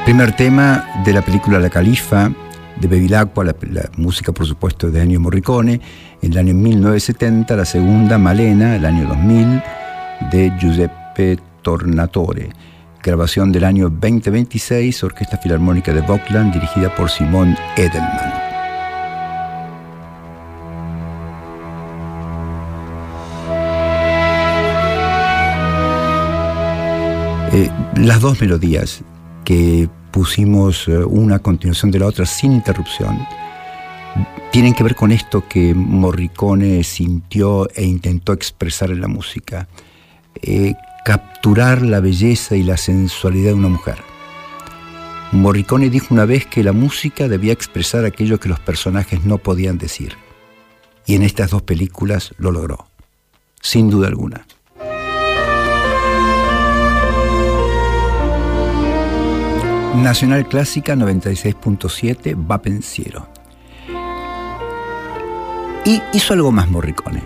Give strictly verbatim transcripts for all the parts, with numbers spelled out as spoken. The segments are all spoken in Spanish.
Primer tema de la película La Califa, de Bevilacqua, la, la música por supuesto de Ennio Morricone, en el año mil novecientos setenta, la segunda Malena, el año dos mil, de Giuseppe Tornatore, grabación del año veinte veintiséis, Orquesta Filarmónica de Vogtland, dirigida por Simon Edelman. Eh, las dos melodías que pusimos una a continuación de la otra sin interrupción tienen que ver con esto que Morricone sintió e intentó expresar en la música, eh, capturar la belleza y la sensualidad de una mujer. Morricone dijo una vez que la música debía expresar aquello que los personajes no podían decir, y en estas dos películas lo logró, sin duda alguna. Nacional Clásica noventa y seis punto siete, Va Pensiero. Y hizo algo más Morricone.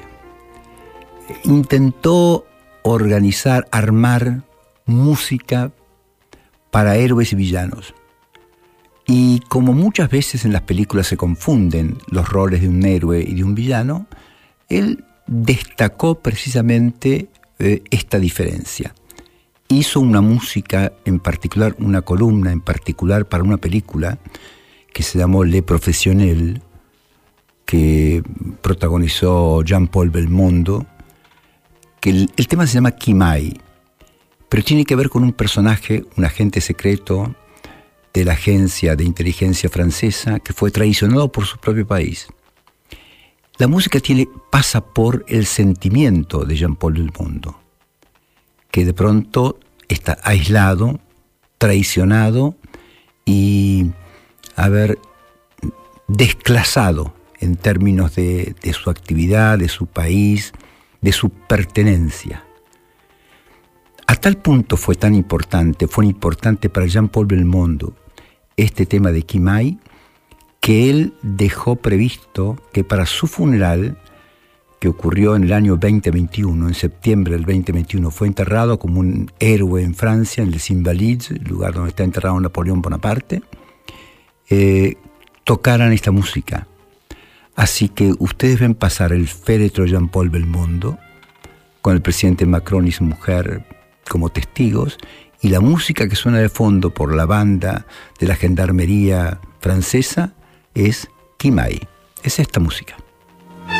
Intentó organizar, armar música para héroes y villanos. Y como muchas veces en las películas se confunden los roles de un héroe y de un villano, él destacó precisamente eh, esta diferencia. Hizo una música en particular, una columna en particular para una película que se llamó Le Professionnel, que protagonizó Jean-Paul Belmondo, que el, el tema se llama Kimai, pero tiene que ver con un personaje, un agente secreto de la agencia de inteligencia francesa que fue traicionado por su propio país. La música tiene, pasa por el sentimiento de Jean-Paul Belmondo, que de pronto está aislado, traicionado y haber desclasado en términos de, de su actividad, de su país, de su pertenencia. A tal punto fue tan importante, fue importante para Jean-Paul Belmondo este tema de Kimai, que él dejó previsto que para su funeral, que ocurrió en el año veinte veintiuno, en septiembre del veinte veintiuno, fue enterrado como un héroe en Francia, en Les Invalides, el lugar donde está enterrado Napoleón Bonaparte, eh, tocaran esta música. Así que ustedes ven pasar el féretro Jean-Paul Belmondo, con el presidente Macron y su mujer como testigos, y la música que suena de fondo por la banda de la gendarmería francesa es Kimai. Es esta música.